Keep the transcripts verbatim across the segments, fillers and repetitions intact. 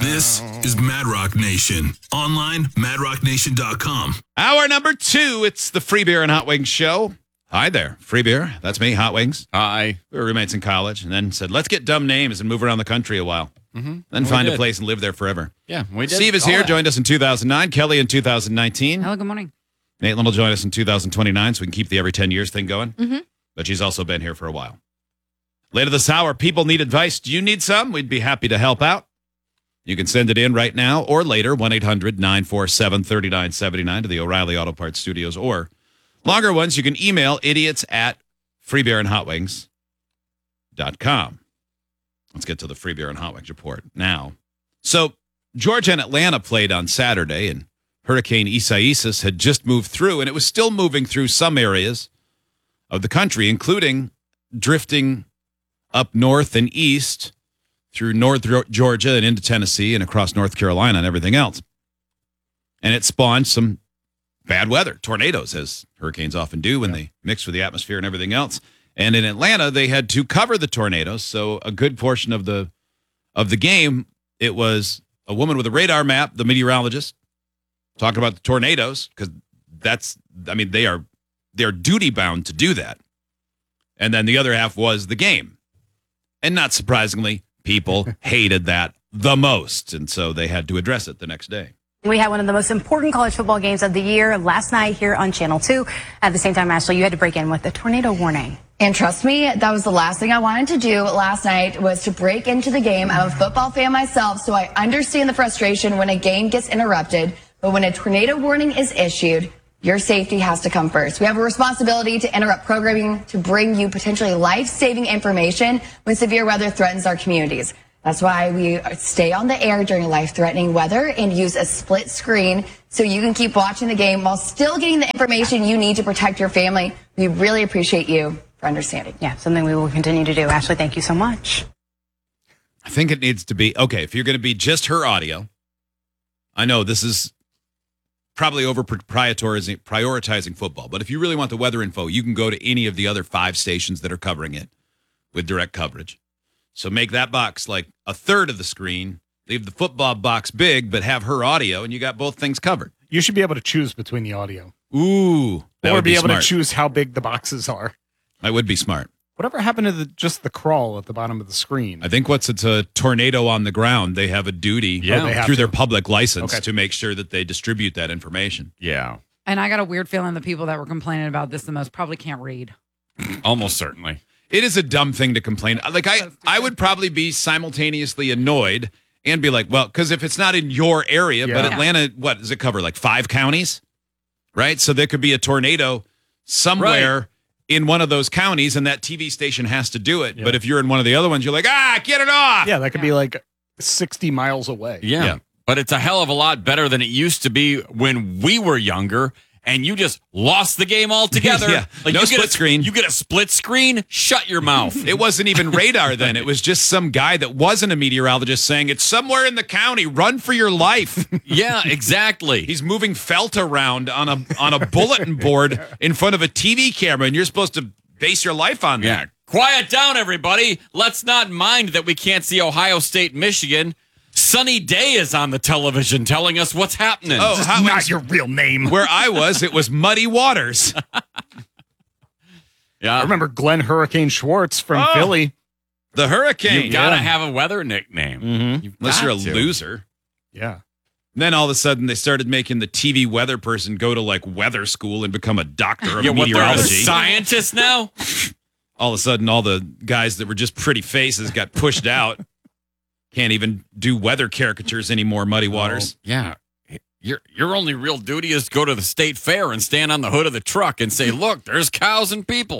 This is Mad Rock Nation. Online, mad rock nation dot com. Hour number two, it's the Free Beer and Hot Wings show. Hi there, Free Beer. That's me, Hot Wings. Hi. We were roommates in college and then said, let's get dumb names and move around the country a while. Mm-hmm. Then We find did. a place and live there forever. Yeah, we did. Steve is all here, that. joined us in two thousand nine. Kelly in two thousand nineteen. Hello, good morning. Maitland will join us in two thousand twenty-nine so we can keep the every ten years thing going. Mm-hmm. But she's also been here for a while. Later this hour, people need advice. Do you need some? We'd be happy to help out. You can send it in right now or later, one eight hundred nine four seven three nine seven nine to the O'Reilly Auto Parts Studios. Or longer ones, you can email idiots at free beer and hot wings dot com. Let's get to the Free Beer and Hot Wings report now. So Georgia and Atlanta played on Saturday, and Hurricane Isaias had just moved through, and it was still moving through some areas of the country, including drifting up north and east through North Georgia and into Tennessee and across North Carolina and everything else. And it spawned some bad weather, tornadoes, as hurricanes often do when yeah. they mix with the atmosphere and everything else. And in Atlanta, they had to cover the tornadoes. So a good portion of the of the game, it was a woman with a radar map, the meteorologist, talking about the tornadoes, because that's, I mean, they are they're duty bound to do that. And then the other half was the game. And not surprisingly, people hated that the most. And so they had to address it the next day. We had one of the most important college football games of the year last night here on Channel two. At the same time, Ashley, you had to break in with a tornado warning. And trust me, that was the last thing I wanted to do last night was to break into the game. I'm a football fan myself, so I understand the frustration when a game gets interrupted. But when a tornado warning is issued, your safety has to come first. We have a responsibility to interrupt programming to bring you potentially life-saving information when severe weather threatens our communities. That's why we stay on the air during life-threatening weather and use a split screen so you can keep watching the game while still getting the information you need to protect your family. We really appreciate you for understanding. Yeah, something we will continue to do. Ashley, thank you so much. I think it needs to be, okay, if you're going to be just her audio, I know this is probably over prioritizing, prioritizing football, but if you really want the weather info, you can go to any of the other five stations that are covering it with direct coverage. So make that box like a third of the screen, leave the football box big, but have her audio, and you got both things covered. You should be able to choose between the audio. Ooh. That or would be, be able smart. to choose how big the boxes are. That would be smart. Whatever happened to the, just the crawl at the bottom of the screen? I think once it's a tornado on the ground, they have a duty Yeah. Oh, they have through to. their public license Okay. to make sure that they distribute that information. Yeah, And I got a weird feeling the people that were complaining about this the most probably can't read. almost certainly. It is a dumb thing to complain. Like I, I would probably be simultaneously annoyed and be like, well, because if it's not in your area, Yeah. but Yeah. Atlanta, what does it cover? Like five counties, right? So there could be a tornado somewhere Right. in one of those counties, and that T V station has to do it. Yeah. But if you're in one of the other ones, you're like, ah, get it off. Yeah, that could be like sixty miles away. Yeah. Yeah. But it's a hell of a lot better than it used to be when we were younger and you just lost the game altogether. Yeah. Like No you get split a, screen. You get a split screen, shut your mouth. It wasn't even radar then. It was just some guy that wasn't a meteorologist saying, it's somewhere in the county. Run for your life. Yeah, exactly. He's moving felt around on a on a bulletin board in front of a T V camera, and you're supposed to base your life on that. Yeah. Quiet down, everybody. Let's not mind that we can't see Ohio State, Michigan. Sunny Day is on the television telling us what's happening. Oh, how Not your real name. where I was, it was Muddy Waters. yeah. I remember Glenn Hurricane Schwartz from Oh. Philly. The Hurricane. You gotta Yeah. have a weather nickname. Mhm. You've Unless got you're a to. loser. Yeah. Then all of a sudden they started making the T V weather person go to like weather school and become a doctor of Yeah, what, they're a meteorology. scientist now? All of a sudden all the guys that were just pretty faces got pushed out. Can't even do weather caricatures anymore, Muddy Waters. Yeah. Your your only real duty is to go to the state fair and stand on the hood of the truck and say, look, there's cows and people.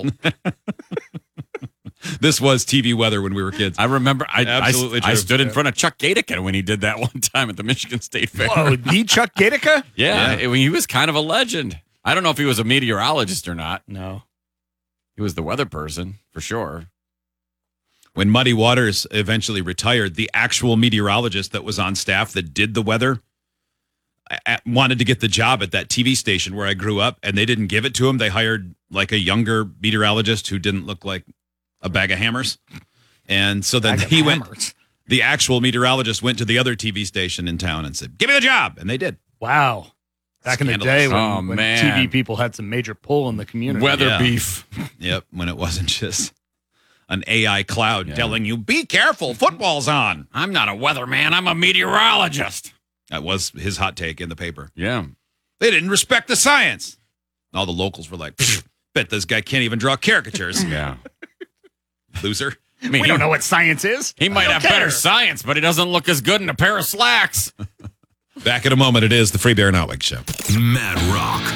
This was T V weather when we were kids. I remember I, Absolutely I, I true. stood in front of Chuck Gatica when he did that one time at the Michigan State Fair. Oh, the Chuck Gatica? Yeah, Yeah. it- he was kind of a legend. I don't know if he was a meteorologist or not. No. He was the weather person, for sure. When Muddy Waters eventually retired, the actual meteorologist that was on staff that did the weather a- a- wanted to get the job at that T V station where I grew up, and they didn't give it to him. They hired like a younger meteorologist who didn't look like a bag of hammers. And so then Bag of he went, hammers. The actual meteorologist went to the other T V station in town and said, "Give me the job," and they did. Wow. Back in the Scandalous. day when, Oh, when man. T V people had some major pull in the community. Weather Yeah. beef. Yep, when it wasn't just an A I cloud Yeah. telling you, "Be careful, football's on." I'm not a weatherman. I'm a meteorologist. That was his hot take in the paper. Yeah. They didn't respect the science. All the locals were like, "Pfft, bet this guy can't even draw caricatures." Yeah. Loser. I mean, We he, don't know what science is. he might I don't have care. better science, but he doesn't look as good in a pair of slacks. Back in a moment, it is the Free Bear and Outwig Show. Mad Rock.